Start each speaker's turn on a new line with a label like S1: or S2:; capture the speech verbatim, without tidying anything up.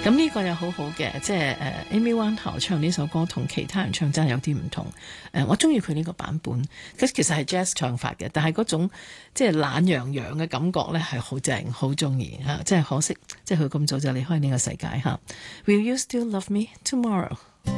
S1: 咁呢個又好好嘅，即係誒 Amy Winehouse 唱呢首歌同其他人唱真係有啲唔同。誒、呃，我中意佢呢個版本，其實係 jazz 唱法嘅，但係嗰種即係懶洋洋嘅感覺咧係好正，好中意嚇。即係可惜，即係佢咁早就離開呢個世界嚇。Will you still love me tomorrow？